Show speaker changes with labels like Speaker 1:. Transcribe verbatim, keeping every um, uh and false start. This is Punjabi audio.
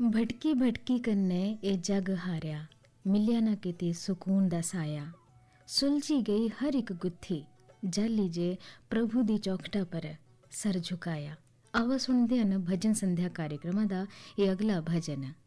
Speaker 1: ਭਟਕੀ ਭਟਕੀ ਕੰਨੇ ਇਹ ਜਗ ਹਾਰਿਆ, ਮਿਲਿਆ ਨਾ ਕਿਤੇ ਸਕੂਨ ਦਾ ਸਾਇਆ। ਸੁਲਝੀ ਗਈ ਹਰ ਇੱਕ ਗੁੱਥੀ, ਜਲ ਲੀਜੇ ਪ੍ਰਭੂ ਦੀ ਚੌਖਟਾ ਪਰ ਸਰ ਝੁਕਾਇਆ। ਆਵਾ ਸੁਣਦੇ ਹਨ ਭਜਨ ਸੰਧਿਆ ਕਾਰਿਕ੍ਰਮਾਂ ਦਾ ਇਹ ਅਗਲਾ ਭਜਨ।